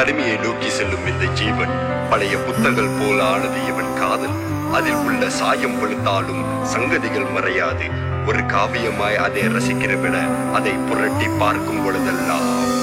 தனிமையை நோக்கி செல்லும் இந்த ஜீவன் பழைய புத்தங்கள் போல ஆனது இவன் காதல். அதில் உள்ள சாயம் வெளுத்தாலும் சங்கதிகள் மறையாது. ஒரு காவியமாய் அதை ரசிக்கிற விட அதை புரட்டி பார்க்கும் பொழுதெல்லாம்